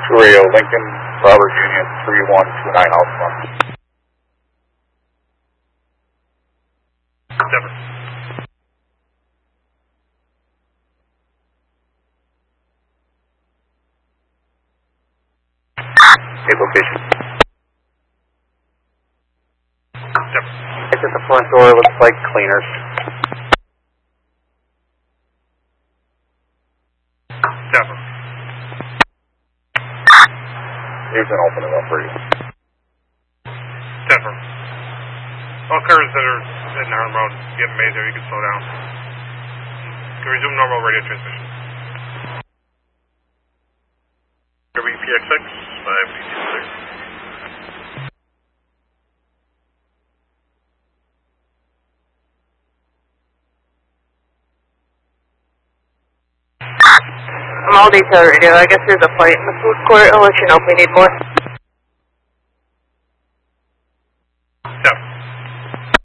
Radio Lincoln, Robert Union 3129 Alpha. Denver. State location. Denver. It's at the front door, looks like cleaners. Denver. You can open it up for you. Denver. All cars that are in Harlem Road, you have made there, you can slow down. You can resume normal radio transmission. WPX6, 526. I'm all detail radio. I guess there's a fight in the food court. I'll let you know if we need more.